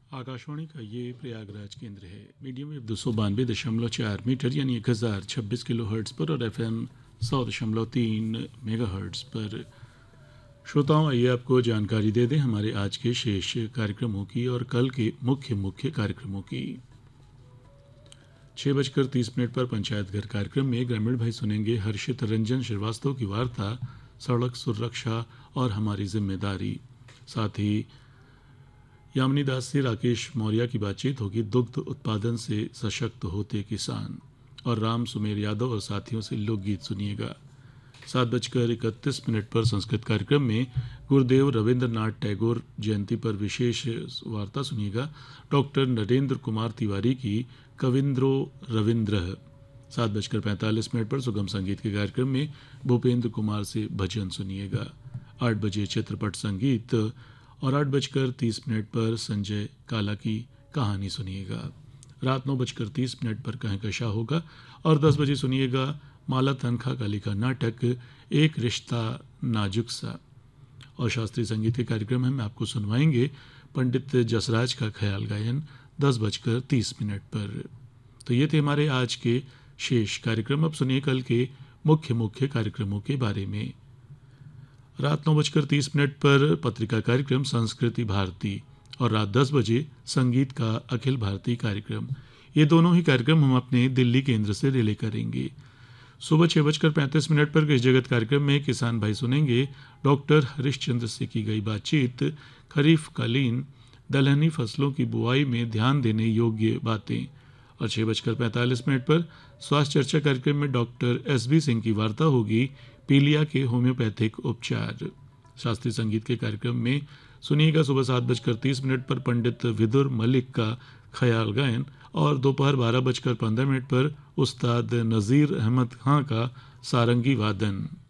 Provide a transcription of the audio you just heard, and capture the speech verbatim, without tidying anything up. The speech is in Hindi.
आकाशवाणी का ये प्रयागराज केंद्र है। मीडियम वेव दो सौ बानवे दशमलव चार मीटर यानी एक हज़ार छब्बीस किलो हर्ट्स पर और एफ एम सौ दशमलव तीन मेगा हर्ट्स पर। श्रोताओं, आइए आपको जानकारी दे दें हमारे आज के शेष कार्यक्रमों की और कल के मुख्य मुख्य कार्यक्रमों की। छः बजकर तीस मिनट पर पंचायत घर कार्यक्रम में ग्रामीण भाई सुनेंगे हर्षित रंजन श्रीवास्तव की वार्ता सड़क सुरक्षा और हमारी जिम्मेदारी। साथ ही यामिनी दास से राकेश मौर्य की बातचीत होगी दुग्ध उत्पादन से सशक्त होते किसान। और राम सुमेर यादव और साथियों से लोकगीत सुनिएगा। सात बजकर इकतीस मिनट पर संस्कृत कार्यक्रम में गुरुदेव रविंद्रनाथ टैगोर जयंती पर विशेष वार्ता सुनिएगा डॉक्टर नरेंद्र कुमार तिवारी की कविंद्रो रविंद्र। सात बजकर पैंतालीस मिनट पर सुगम संगीत के कार्यक्रम में भूपेंद्र कुमार से भजन सुनिएगा। आठ बजे चित्रपट संगीत और आठ बजकर तीस मिनट पर संजय काला की कहानी सुनिएगा। रात नौ बजकर तीस मिनट पर कहीं कशा होगा और दस बजे सुनिएगा माला तनखा का लिखा नाटक एक रिश्ता नाजुक सा। और शास्त्रीय संगीत के कार्यक्रम में आपको सुनवाएंगे पंडित जसराज का ख्याल गायन दस बजकर तीस मिनट पर। तो ये थे हमारे आज के शेष कार्यक्रम। अब सुनिए कल के मुख्य मुख्य कार्यक्रमों के बारे में। रात नौ बजकर तीस मिनट पर पत्रिका कार्यक्रम संस्कृति भारती और रात दस बजे संगीत का अखिल भारतीय कार्यक्रम। ये दोनों ही कार्यक्रम हम अपने दिल्ली केंद्र से रिले करेंगे। सुबह छः बजकर पैंतीस मिनट पर कृषि जगत कार्यक्रम में किसान भाई सुनेंगे डॉक्टर हरिश्चंद्र से की गई बातचीत खरीफ कालीन दलहनी फसलों की बुआई में ध्यान देने योग्य बातें। और छः बजकर पैंतालीस मिनट पर स्वास्थ्य चर्चा कार्यक्रम में डॉक्टर एस बी सिंह की वार्ता होगी पीलिया के होम्योपैथिक उपचार। शास्त्रीय संगीत के कार्यक्रम में सुनिएगा सुबह सात बजकर तीस मिनट पर पंडित विदुर मलिक का ख्याल गायन और दोपहर बारह बजकर पंद्रह मिनट पर उस्ताद नज़ीर अहमद खां का सारंगी वादन।